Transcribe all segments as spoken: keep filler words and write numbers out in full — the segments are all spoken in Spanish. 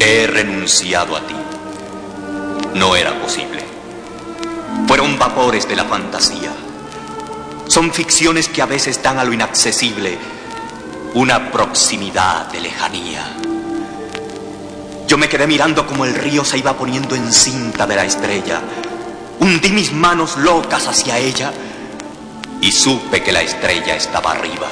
He renunciado a ti. No era posible. Fueron vapores de la fantasía. Son ficciones que a veces dan a lo inaccesible una proximidad de lejanía. Yo me quedé mirando como el río se iba poniendo en cinta de la estrella. Hundí mis manos locas hacia ella y supe que la estrella estaba arriba.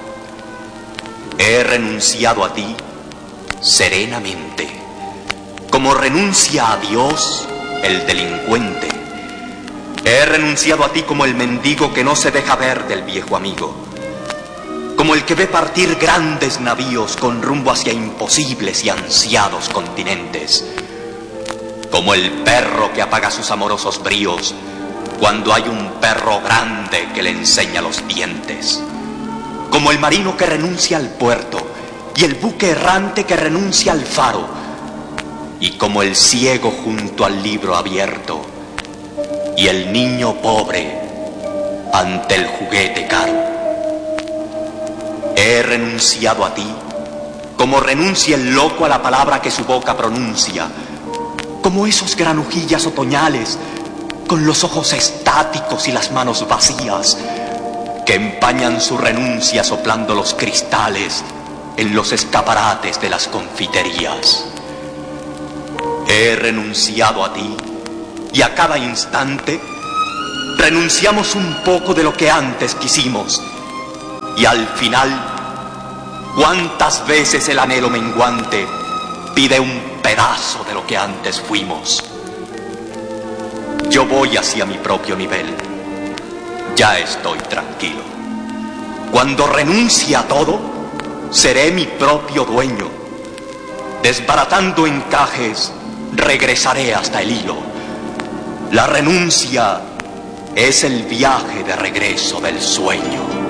He renunciado a ti serenamente, como renuncia a Dios el delincuente. He renunciado a ti como el mendigo que no se deja ver del viejo amigo, como el que ve partir grandes navíos con rumbo hacia imposibles y ansiados continentes, como el perro que apaga sus amorosos bríos cuando hay un perro grande que le enseña los dientes, como el marino que renuncia al puerto y el buque errante que renuncia al faro, y como el ciego junto al libro abierto y el niño pobre ante el juguete caro. He renunciado a ti como renuncia el loco a la palabra que su boca pronuncia, como esos granujillas otoñales con los ojos estáticos y las manos vacías que empañan su renuncia soplando los cristales en los escaparates de las confiterías. He renunciado a ti y a cada instante renunciamos un poco de lo que antes quisimos, y al final, ¿cuántas veces el anhelo menguante pide un pedazo de lo que antes fuimos? Yo voy hacia mi propio nivel. Ya estoy tranquilo. Cuando renuncie a todo, seré mi propio dueño. Desbaratando encajes, regresaré hasta el hilo. La renuncia es el viaje de regreso del sueño.